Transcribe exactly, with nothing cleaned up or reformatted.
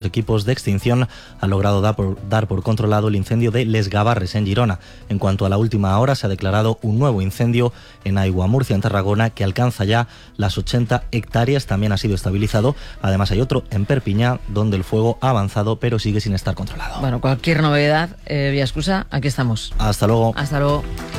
equipos de extinción han logrado dar por, dar por controlado el incendio de Les Gavarres, en Girona. En cuanto a la última hora, se ha declarado un nuevo incendio en Aiguamurcia, en Tarragona, que alcanza ya las ochenta hectáreas. También ha sido estabilizado. Además, hay otro en Perpiñá, donde el fuego ha avanzado, pero sigue sin estar controlado. Bueno, cualquier novedad, eh, Vía Escusa, aquí estamos. Hasta luego. Hasta luego.